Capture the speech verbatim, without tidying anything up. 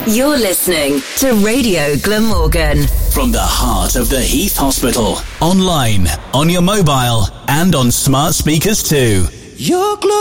You're listening to Radio Glamorgan. From the heart of the Heath Hospital. Online, on your mobile, and on smart speakers too. Your